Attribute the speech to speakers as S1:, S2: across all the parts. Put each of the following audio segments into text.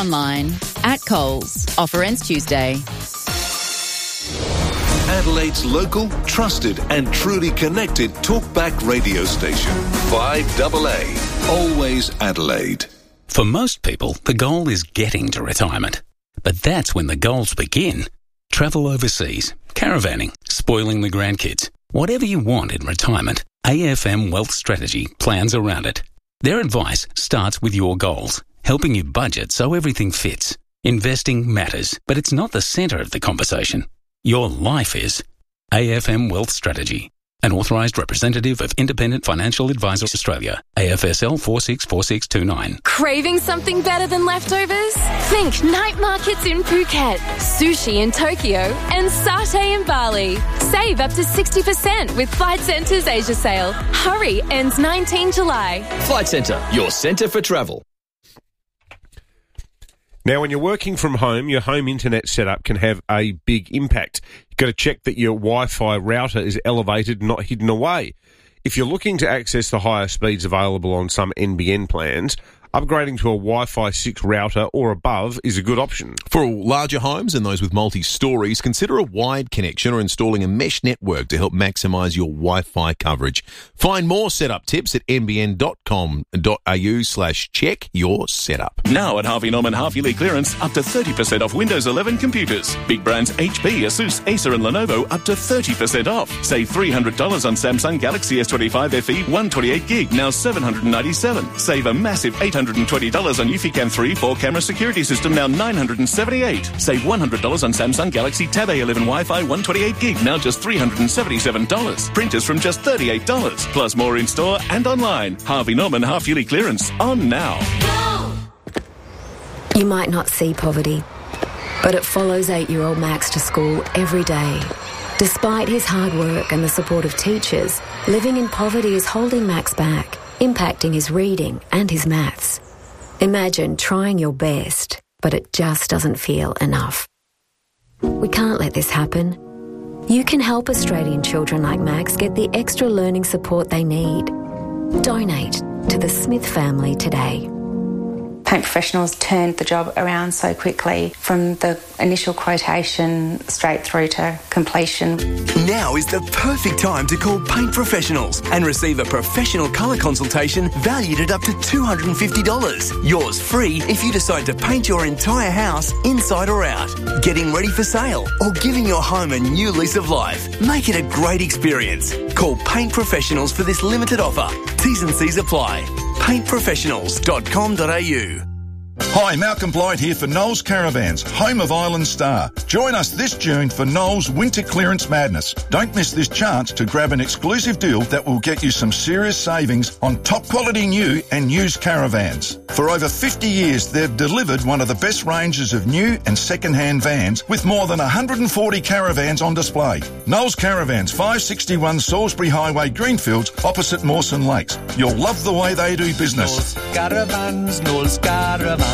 S1: online. At Coles. Offer ends Tuesday.
S2: Adelaide's local, trusted and truly connected talkback radio station. 5AA. Always Adelaide.
S3: For most people, the goal is getting to retirement. But that's when the goals begin. Travel overseas, caravanning, spoiling the grandkids. Whatever you want in retirement, AFM Wealth Strategy plans around it. Their advice starts with your goals, helping you budget so everything fits. Investing matters, but it's not the centre of the conversation. Your life is. AFM Wealth Strategy. An authorised representative of Independent Financial Advisors Australia. AFSL 464629.
S4: Craving something better than leftovers? Think night markets in Phuket, sushi in Tokyo, and satay in Bali. Save up to 60% with Flight Centre's Asia sale. Hurry, ends 19 July.
S5: Flight Centre, your centre for travel.
S6: Now, when you're working from home, your home internet setup can have a big impact. You've got to check that your Wi-Fi router is elevated, not hidden away. If you're looking to access the higher speeds available on some NBN plans, upgrading to a Wi-Fi 6 router or above is a good option.
S7: For larger homes and those with multi-stories, consider a wired connection or installing a mesh network to help maximise your Wi-Fi coverage. Find more setup tips at nbn.com.au/check your setup.
S8: Now at Harvey Norman half-yearly clearance, up to 30% off Windows 11 computers. Big brands HP, Asus, Acer and Lenovo up to 30% off. Save $300 on Samsung Galaxy S25 FE 128GB, now $797. Save a massive $820 on Eufy 3 4-camera security system, now $978. Save $100 on Samsung Galaxy Tab A11 Wi-Fi 128GB, now just $377. Printers from just $38. Plus more in-store and online. Harvey Norman half-yearly clearance on now.
S9: You might not see poverty, but it follows 8-year-old Max to school every day. Despite his hard work and the support of teachers, living in poverty is holding Max back, impacting his reading and his maths. Imagine trying your best, but it just doesn't feel enough. We can't let this happen. You can help Australian children like Max get the extra learning support they need. Donate to the Smith family today.
S10: Paint Professionals turned the job around so quickly from the initial quotation straight through to completion.
S11: Now is the perfect time to call Paint Professionals and receive a professional colour consultation valued at up to $250. Yours free if you decide to paint your entire house inside or out, getting ready for sale or giving your home a new lease of life. Make it a great experience. Call Paint Professionals for this limited offer. T's and C's apply. paintprofessionals.com.au.
S12: Hi, Malcolm Blight here for Knowles Caravans, home of Island Star. Join us this June for Knowles Winter Clearance Madness. Don't miss this chance to grab an exclusive deal that will get you some serious savings on top quality new and used caravans. For over 50 years, they've delivered one of the best ranges of new and second-hand vans with more than 140 caravans on display. Knowles Caravans, 561 Salisbury Highway, Greenfields, opposite Mawson Lakes. You'll love the way they do business.
S13: Knowles Caravans.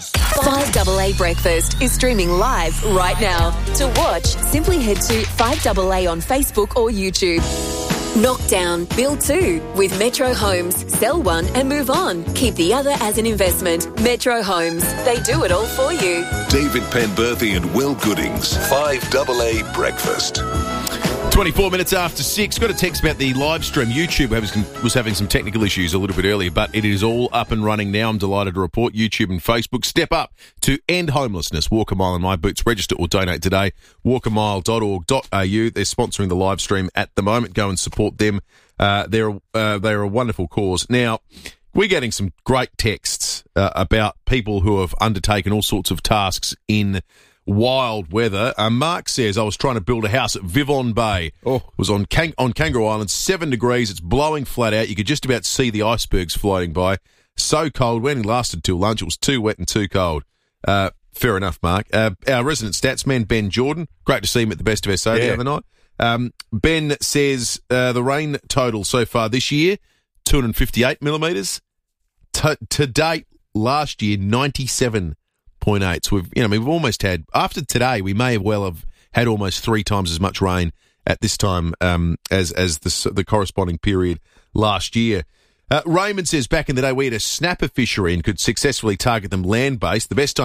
S4: 5AA Breakfast is streaming live right now. To watch, simply head to 5AA on Facebook or YouTube. Knockdown, build 2 with Metro Homes. Sell one and move on. Keep the other as an investment. Metro Homes. They do it all for you.
S2: David Penberthy and Will Goodings. 5AA Breakfast.
S7: 24 minutes after 6. Got a text about the live stream. YouTube was having some technical issues a little bit earlier, but it is all up and running now. I'm delighted to report YouTube and Facebook step up to end homelessness. Walk a mile in my boots. Register or donate today. walkamile.org.au. They're sponsoring the live stream at the moment. Go and support them. They're a wonderful cause. Now, we're getting some great texts about people who have undertaken all sorts of tasks in wild weather. Mark says, I was trying to build a house at Vivon Bay. It was on Kangaroo Island, 7 degrees. It's blowing flat out. You could just about see the icebergs floating by. So cold. We only lasted till lunch. It was too wet and too cold. Fair enough, Mark. Our resident stats man, Ben Jordan. Great to see him at the Best of SA the other night. Ben says the rain total so far this year, 258 millimetres. To date, last year, 97.8. So we've almost had, after today, we may well have had almost 3 times as much rain at this time as the corresponding period last year. Raymond says back in the day we had a snapper fishery and could successfully target them land-based. The best time